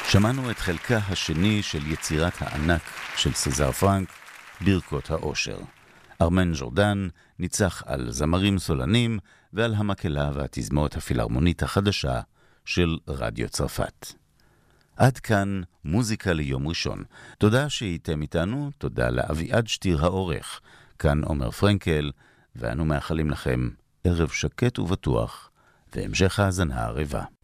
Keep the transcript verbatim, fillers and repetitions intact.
שמענו את חלקה השני של יצירת הענק של סזאר פרנק, ברכות האושר. ארמן ז'ורדן ניצח על זמרים סולנים ועל המקהלה והתזמורת הפילהרמונית החדשה של רדיו צרפת. עד כאן מוזיקה ליום ראשון. תודה שהייתם איתנו, תודה לאביעד שטיר העורך. כאן עומר פרנקל, ואנו מאחלים לכם ערב שקט ובטוח, והמשך האזנה ערבה.